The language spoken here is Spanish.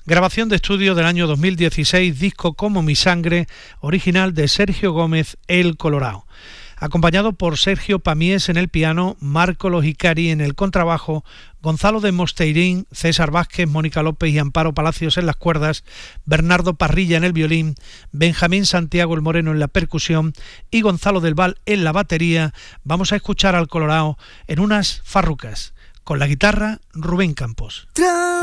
Grabación de estudio del año 2016, disco Como mi sangre, original de Sergio Gómez, El Colorao. Acompañado por Sergio Pamies en el piano, Marco Lojicari en el contrabajo, Gonzalo de Mosteirín, César Vázquez, Mónica López y Amparo Palacios en las cuerdas, Bernardo Parrilla en el violín, Benjamín Santiago el Moreno en la percusión y Gonzalo del Val en la batería. Vamos a escuchar al Colorao en unas farrucas. Con la guitarra, Rubén Campos.